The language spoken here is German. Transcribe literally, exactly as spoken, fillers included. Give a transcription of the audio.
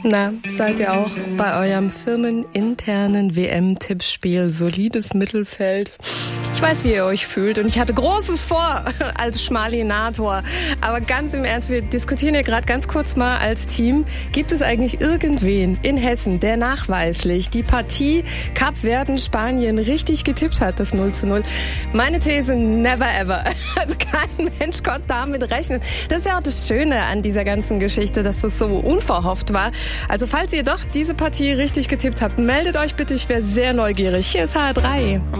Na, seid ihr auch bei eurem firmeninternen W M-Tippspiel solides Mittelfeld? Ich weiß, wie ihr euch fühlt und ich hatte Großes vor als Schmalinator. Aber ganz im Ernst, wir diskutieren hier gerade ganz kurz mal als Team. Gibt es eigentlich irgendwen in Hessen, der nachweislich die Partie Kapverden-Spanien richtig getippt hat, das null zu null? Meine These, never ever. Also kein Mensch konnte damit rechnen. Das ist ja auch das Schöne an dieser ganzen Geschichte, dass das so unverhofft war. Also falls ihr doch diese Partie richtig getippt habt, meldet euch bitte, ich wäre sehr neugierig. Hier ist H R drei.